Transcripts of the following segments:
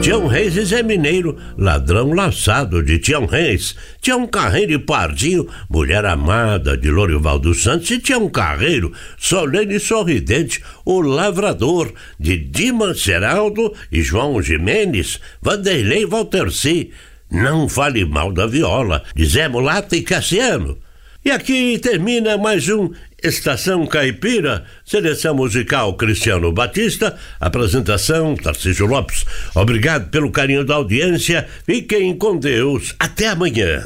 Tião Reis e Zé Mineiro, ladrão laçado de Tião Reis. Tião Carreiro e Pardinho, mulher amada de Lorival dos Santos. E Tião Carreiro, solene e sorridente, o lavrador de Dimas Geraldo e João Jimenez, Vanderlei e Walterci. Não fale mal da viola, de Zé Mulata e Cassiano. E aqui termina mais um Estação Caipira, seleção musical Cristiano Batista, apresentação Tarcísio Lopes. Obrigado pelo carinho da audiência, fiquem com Deus, até amanhã.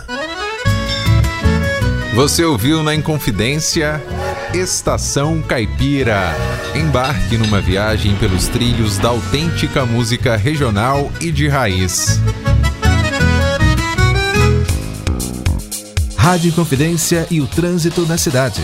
Você ouviu na Inconfidência Estação Caipira. Embarque numa viagem pelos trilhos da autêntica música regional e de raiz. Rádio Inconfidência e o trânsito na cidade.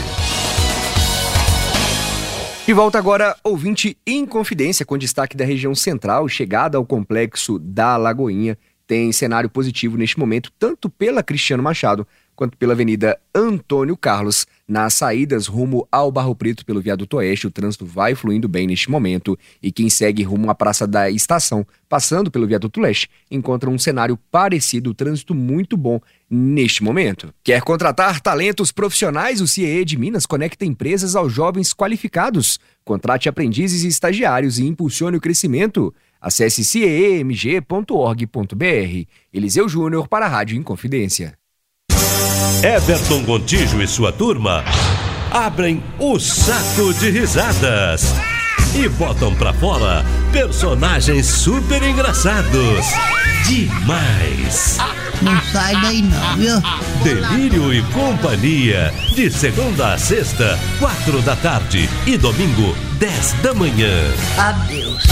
De volta agora, ouvinte Inconfidência, com destaque da região central, chegada ao complexo da Lagoinha. Tem cenário positivo neste momento, tanto pela Cristiano Machado, quanto pela Avenida Antônio Carlos. Nas saídas rumo ao Barro Preto pelo Viaduto Oeste, o trânsito vai fluindo bem neste momento. E quem segue rumo à Praça da Estação, passando pelo Viaduto Leste, encontra um cenário parecido, trânsito muito bom neste momento. Quer contratar talentos profissionais? O CIE de Minas conecta empresas aos jovens qualificados. Contrate aprendizes e estagiários e impulsione o crescimento. Acesse ciemg.org.br. Eliseu Júnior para a Rádio Inconfidência. Everton Gontijo e sua turma abrem o saco de risadas e botam pra fora personagens super engraçados. Demais! Não sai daí não, viu? Delírio e Companhia, de segunda a sexta, 4 da tarde e domingo, 10 da manhã. Adeus.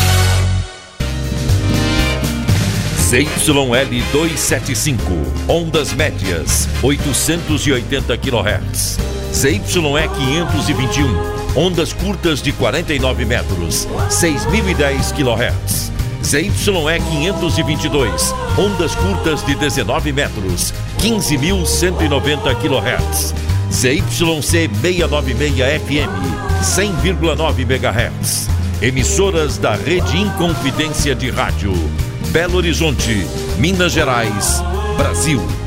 ZYL 275, ondas médias, 880 kHz. ZYE 521, ondas curtas de 49 metros, 6.010 kHz. ZYE 522, ondas curtas de 19 metros, 15.190 kHz. ZYC 696 FM, 100,9 MHz. Emissoras da Rede Inconfidência de Rádio. Belo Horizonte, Minas Gerais, Brasil.